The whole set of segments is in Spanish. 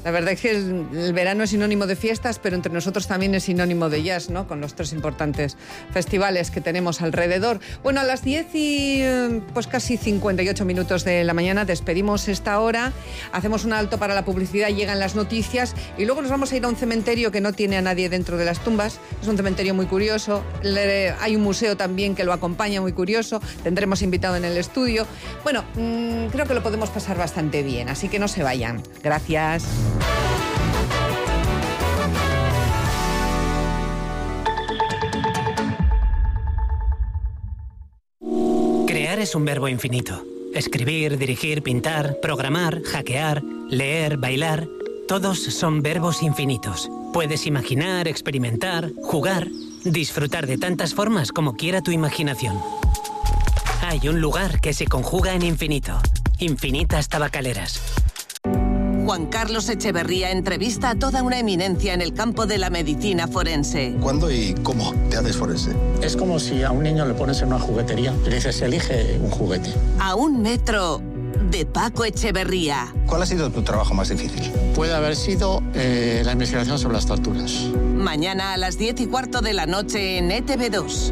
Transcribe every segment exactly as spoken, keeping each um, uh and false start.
La verdad es que el, el verano es sinónimo de fiestas, pero entre nosotros también es sinónimo de jazz, ¿no? Con los tres importantes festivales que tenemos alrededor. Bueno, a las diez y pues casi cincuenta y ocho minutos de la mañana despedimos esta hora, hacemos un alto para la publicidad, llegan las noticias y luego nos vamos a ir a un cementerio que no tiene a nadie dentro de las tumbas. Es un cementerio muy curioso, Le, hay un museo también que lo acompaña, muy curioso, tendremos invitado en el estudio. Bueno, mmm, creo que lo podemos pasar bastante bien, así que no se vayan. Gracias. Crear es un verbo infinito. Escribir, dirigir, pintar, programar, hackear, leer, bailar... Todos son verbos infinitos. Puedes imaginar, experimentar, jugar, disfrutar de tantas formas como quiera tu imaginación. Hay un lugar que se conjuga en infinito. Infinitas Tabacaleras. Juan Carlos Echeverría entrevista a toda una eminencia en el campo de la medicina forense. ¿Cuándo y cómo te haces forense? Es como si a un niño le pones en una juguetería y le dices, elige un juguete. A un metro de Paco Echeverría. ¿Cuál ha sido tu trabajo más difícil? Puede haber sido eh, la investigación sobre las torturas. Mañana a las diez y cuarto de la noche en E T V dos.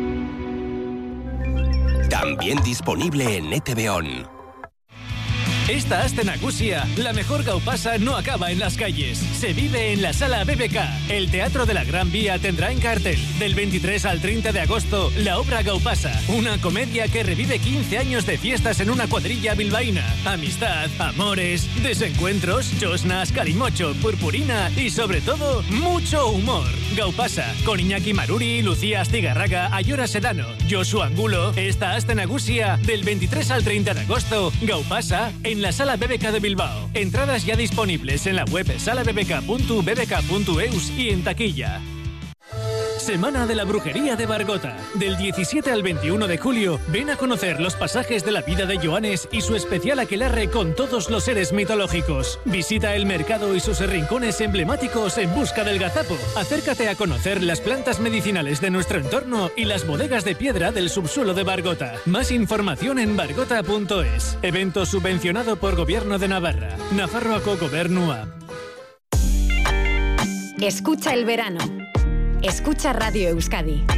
También disponible en E T V On. Esta Aste Nagusia, la mejor gaupasa no acaba en las calles. Se vive en la Sala B B K. El Teatro de la Gran Vía tendrá en cartel, del veintitrés al treinta de agosto, la obra Gaupasa. Una comedia que revive quince años de fiestas en una cuadrilla bilbaína. Amistad, amores, desencuentros, chosnas, calimocho, purpurina y sobre todo, mucho humor. Gaupasa, con Iñaki Maruri, Lucía Astigarraga, Ayora Sedano, Josu Angulo. Esta Aste Nagusia, del veintitrés al treinta de agosto, Gaupasa, en la Sala B B K de Bilbao. Entradas ya disponibles en la web sala b b k punto b b k punto e u s y en taquilla. Semana de la Brujería de Bargota. Del diecisiete al veintiuno de julio, ven a conocer los pasajes de la vida de Joanes y su especial aquelarre con todos los seres mitológicos. Visita el mercado y sus rincones emblemáticos en busca del gazapo. Acércate a conocer las plantas medicinales de nuestro entorno y las bodegas de piedra del subsuelo de Bargota. Más información en bargota punto es. Evento subvencionado por Gobierno de Navarra. Nafarroako Gobernua. Escucha el verano. Escucha Radio Euskadi.